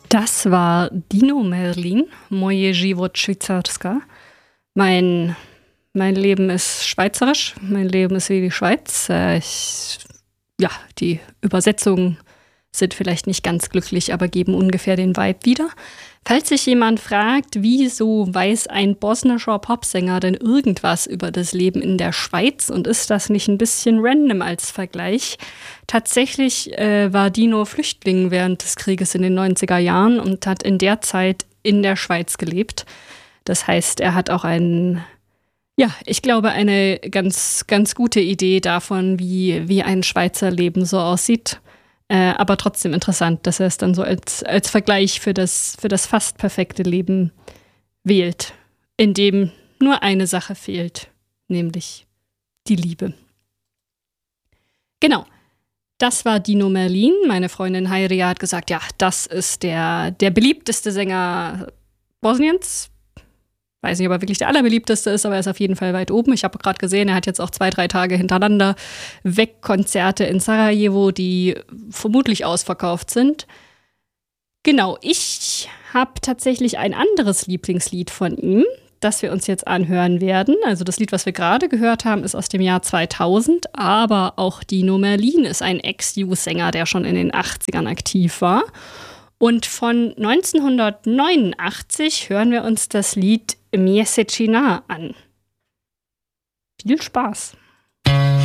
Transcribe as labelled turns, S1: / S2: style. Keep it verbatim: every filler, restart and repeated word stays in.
S1: Das war Dino Merlin, Moje Život Švýcarska. Mein, mein Leben ist schweizerisch, mein Leben ist wie die Schweiz. Äh, ich, ja, die Übersetzungen sind vielleicht nicht ganz glücklich, aber geben ungefähr den Vibe wieder. Falls sich jemand fragt, wieso weiß ein bosnischer Popsänger denn irgendwas über das Leben in der Schweiz und ist das nicht ein bisschen random als Vergleich? Tatsächlich äh, war Dino Flüchtling während des Krieges in den neunziger Jahren und hat in der Zeit in der Schweiz gelebt. Das heißt, er hat auch einen, ja, ich glaube, eine ganz, ganz gute Idee davon, wie, wie ein Schweizer Leben so aussieht. Äh, aber trotzdem interessant, dass er es dann so als, als Vergleich für das, für das fast perfekte Leben wählt, in dem nur eine Sache fehlt, nämlich die Liebe. Genau, das war Dino Merlin. Meine Freundin Hayria hat gesagt, ja, das ist der, der beliebteste Sänger Bosniens. Weiß nicht, ob er wirklich der allerbeliebteste ist, aber er ist auf jeden Fall weit oben. Ich habe gerade gesehen, er hat jetzt auch zwei, drei Tage hintereinander Wegkonzerte in Sarajevo, die vermutlich ausverkauft sind. Genau, ich habe tatsächlich ein anderes Lieblingslied von ihm, das wir uns jetzt anhören werden. Also das Lied, was wir gerade gehört haben, ist aus dem Jahr zweitausend, aber auch Dino Merlin ist ein Ex-Youth-Sänger, der schon in den achtzigern aktiv war. Und von neunzehnhundertneunundachtzig hören wir uns das Lied Mjesečina an. Viel Spaß!